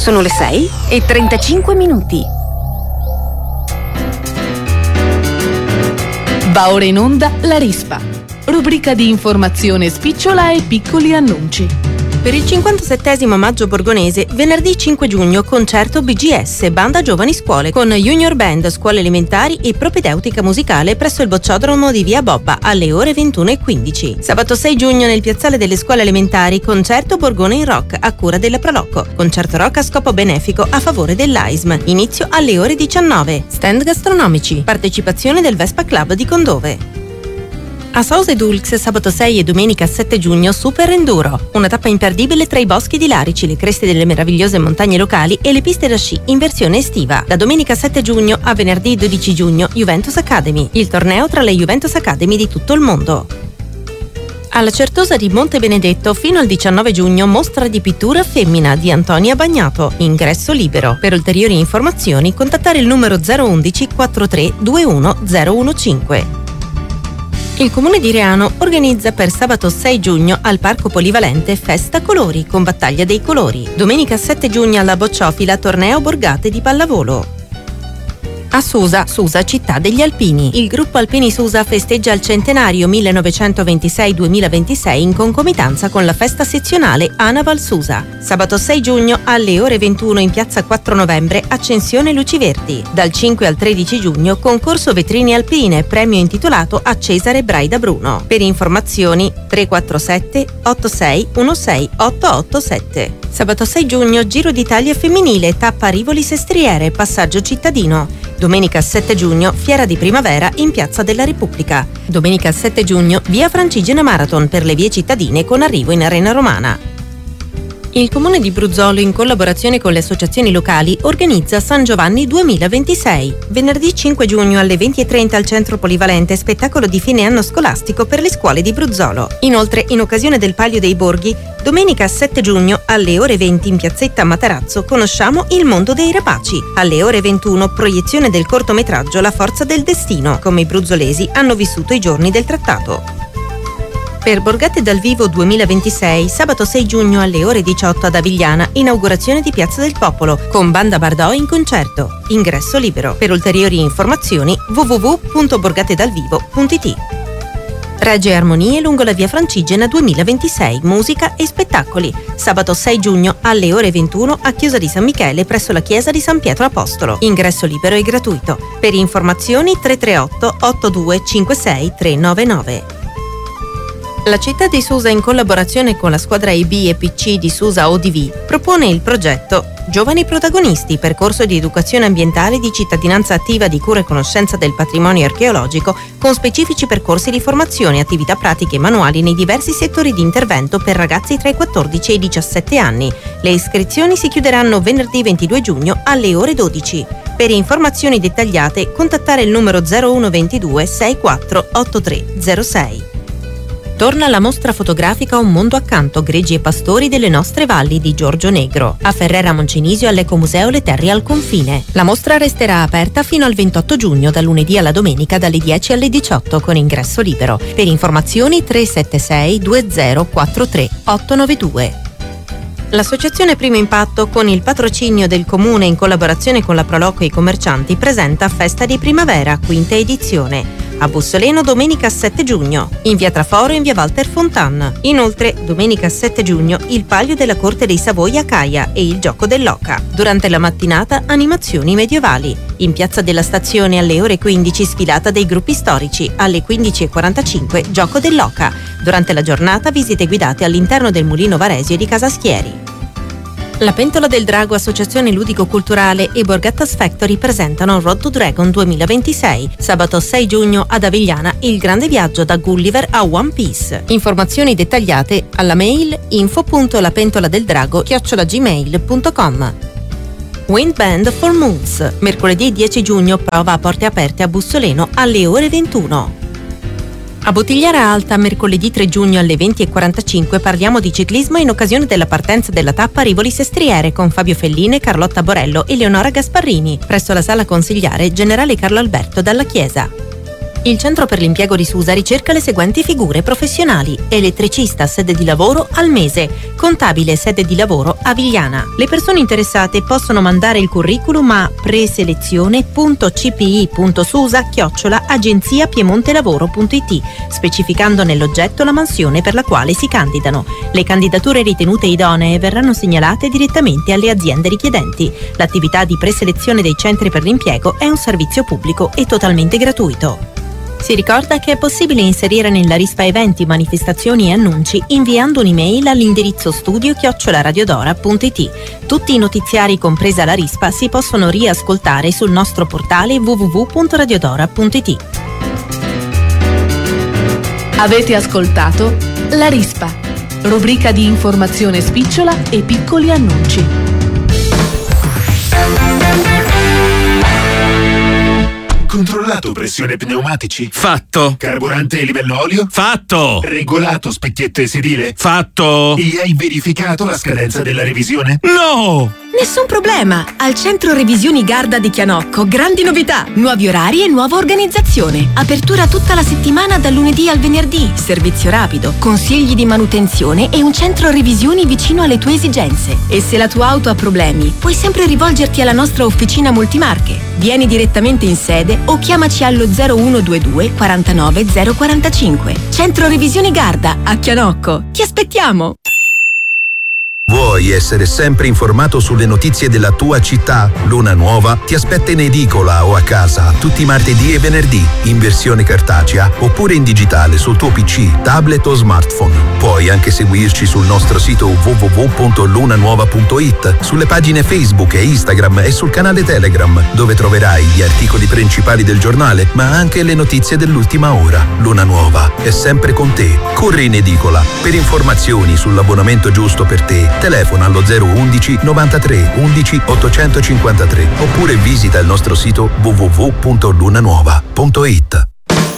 Sono le 6:35. Va ora in onda La Rispa, rubrica di informazione spicciola e piccoli annunci. Per il 57° Maggio Borgonese, venerdì 5 giugno, concerto BGS, Banda Giovani Scuole, con Junior Band, Scuole Elementari e Propedeutica Musicale presso il Bocciodromo di Via Bobba alle ore 21:15. Sabato 6 giugno, nel Piazzale delle Scuole Elementari, concerto Borgone in Rock a cura della Proloco. Concerto rock a scopo benefico a favore dell'AISM. Inizio alle ore 19. Stand gastronomici. Partecipazione del Vespa Club di Condove. A Sause Dulx, sabato 6 e domenica 7 giugno, Super Enduro. Una tappa imperdibile tra i boschi di Larici, le creste delle meravigliose montagne locali e le piste da sci in versione estiva. Da domenica 7 giugno a venerdì 12 giugno, Juventus Academy. Il torneo tra le Juventus Academy di tutto il mondo. Alla Certosa di Monte Benedetto, fino al 19 giugno, mostra di pittura femmina di Antonia Bagnato. Ingresso libero. Per ulteriori informazioni, contattare il numero 011 43 21 015. Il Comune di Reano organizza per sabato 6 giugno al Parco Polivalente Festa Colori con Battaglia dei Colori. Domenica 7 giugno alla Bocciofila torneo Borgate di pallavolo. A Susa, città degli Alpini. Il gruppo Alpini Susa festeggia il centenario 1926-2026 in concomitanza con la festa sezionale Anaval Susa. Sabato 6 giugno alle ore 21 in piazza 4 novembre, Accensione Luci Verdi. Dal 5 al 13 giugno, concorso vetrine alpine, premio intitolato a Cesare Braida Bruno. Per informazioni 347 86 16 887. Sabato 6 giugno, Giro d'Italia femminile, tappa Rivoli Sestriere, passaggio cittadino. Domenica 7 giugno, Fiera di Primavera in Piazza della Repubblica. Domenica 7 giugno, Via Francigena Marathon per le vie cittadine con arrivo in Arena Romana. Il Comune di Bruzzolo, in collaborazione con le associazioni locali, organizza San Giovanni 2026. Venerdì 5 giugno alle 20:30 al Centro Polivalente, spettacolo di fine anno scolastico per le scuole di Bruzzolo. Inoltre, in occasione del Palio dei Borghi, domenica 7 giugno alle ore 20 in piazzetta Matarazzo, conosciamo Il mondo dei rapaci. Alle ore 21, proiezione del cortometraggio La forza del destino, come i bruzzolesi hanno vissuto i giorni del trattato. Per Borgate dal Vivo 2026, sabato 6 giugno alle ore 18 ad Avigliana, inaugurazione di Piazza del Popolo, con Banda Bardò in concerto. Ingresso libero. Per ulteriori informazioni www.borgatedalvivo.it. Regge Armonie lungo la via Francigena 2026, musica e spettacoli. Sabato 6 giugno alle ore 21 a Chiesa di San Michele presso la chiesa di San Pietro Apostolo. Ingresso libero e gratuito. Per informazioni 338 8256 399. La città di Susa, in collaborazione con la squadra IB e PC di Susa ODV, propone il progetto Giovani Protagonisti, percorso di educazione ambientale di cittadinanza attiva di cura e conoscenza del patrimonio archeologico, con specifici percorsi di formazione, attività pratiche e manuali nei diversi settori di intervento per ragazzi tra i 14 e i 17 anni. Le iscrizioni si chiuderanno venerdì 22 giugno alle ore 12. Per informazioni dettagliate, contattare il numero 0122 64 8306. Torna la mostra fotografica Un mondo accanto, greggi e pastori delle nostre valli di Giorgio Negro, a Ferrera Moncenisio all'Ecomuseo Le Terre al Confine. La mostra resterà aperta fino al 28 giugno, dal lunedì alla domenica dalle 10 alle 18 con ingresso libero. Per informazioni 376 2043 892. L'Associazione Primo Impatto, con il patrocinio del Comune in collaborazione con la Proloco e i commercianti, presenta Festa di Primavera, quinta edizione. A Bussoleno domenica 7 giugno, in via Traforo e in via Walter Fontan. Inoltre, domenica 7 giugno, il Palio della Corte dei Savoia a Caia e il Gioco dell'Oca. Durante la mattinata, animazioni medievali. In piazza della Stazione alle ore 15, sfilata dei gruppi storici. Alle 15:45, Gioco dell'Oca. Durante la giornata, visite guidate all'interno del Mulino Varesio di Casaschieri. La Pentola del Drago, Associazione Ludico-Culturale e Borgattas Factory presentano Road to Dragon 2026. Sabato 6 giugno ad Avigliana, il grande viaggio da Gulliver a One Piece. Informazioni dettagliate alla mail info.lapentoladeldrago@gmail.com. Wind Band for Moons. Mercoledì 10 giugno, prova a porte aperte a Bussoleno alle ore 21. A Bottigliara Alta, mercoledì 3 giugno alle 20:45, parliamo di ciclismo in occasione della partenza della tappa Rivoli Sestriere con Fabio Felline, Carlotta Borello e Leonora Gasparrini, presso la sala consigliare Generale Carlo Alberto Dalla Chiesa. Il Centro per l'Impiego di Susa ricerca le seguenti figure professionali: elettricista, sede di lavoro Almese, contabile, sede di lavoro Avigliana. Le persone interessate possono mandare il curriculum a preselezione.cpi.susa@agenziapiemontelavoro.it, specificando nell'oggetto la mansione per la quale si candidano. Le candidature ritenute idonee verranno segnalate direttamente alle aziende richiedenti. L'attività di preselezione dei centri per l'impiego è un servizio pubblico e totalmente gratuito. Si ricorda che è possibile inserire nella Rispa eventi, manifestazioni e annunci inviando un'email all'indirizzo studio@radiodora.it. Tutti i notiziari, compresa la Rispa, si possono riascoltare sul nostro portale www.radiodora.it. Avete ascoltato La Rispa, rubrica di informazione spicciola e piccoli annunci. Controllato pressione pneumatici? Fatto. Carburante e livello olio? Fatto. Regolato specchiette sedile? Fatto. E hai verificato la scadenza della revisione? No! Nessun problema! Al Centro Revisioni Garda di Chianocco, grandi novità! Nuovi orari e nuova organizzazione. Apertura tutta la settimana dal lunedì al venerdì. Servizio rapido, consigli di manutenzione e un centro revisioni vicino alle tue esigenze. E se la tua auto ha problemi, puoi sempre rivolgerti alla nostra officina multimarche. Vieni direttamente in sede o chiamaci allo 0122 49 045. Centro Revisioni Garda a Chianocco. Ti aspettiamo! Vuoi essere sempre informato sulle notizie della tua città? Luna Nuova ti aspetta in edicola o a casa tutti i martedì e venerdì, in versione cartacea oppure in digitale sul tuo PC, tablet o smartphone. Puoi anche seguirci sul nostro sito www.lunanuova.it, sulle pagine Facebook e Instagram e sul canale Telegram, dove troverai gli articoli principali del giornale, ma anche le notizie dell'ultima ora. Luna Nuova è sempre con te. Corri in edicola. Per informazioni sull'abbonamento giusto per te, telefona allo 011 93 11 853 oppure visita il nostro sito www.lunanuova.it.